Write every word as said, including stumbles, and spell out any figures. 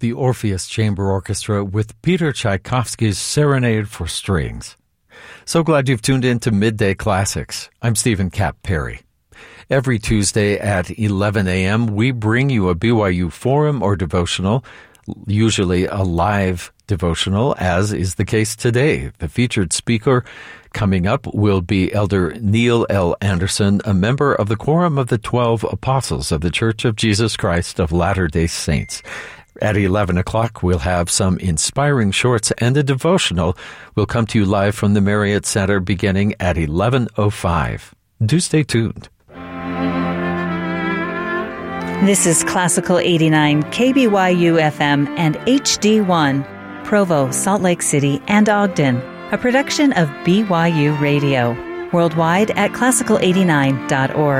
the Orpheus Chamber Orchestra with Peter Tchaikovsky's Serenade for Strings. So glad you've tuned in to Midday Classics. I'm Stephen Cap Perry. Every Tuesday at eleven a.m., we bring you a B Y U forum or devotional, usually a live devotional, as is the case today. The featured speaker coming up will be Elder Neil L. Anderson, a member of the Quorum of the Twelve Apostles of the Church of Jesus Christ of Latter-day Saints. At eleven o'clock, we'll have some inspiring shorts and a devotional will come to you live from the Marriott Center beginning at eleven oh five. Do stay tuned. This is Classical eighty-nine K B Y U F M and H D one, Provo, Salt Lake City, and Ogden, a production of B Y U Radio. Worldwide at classical eighty-nine dot org.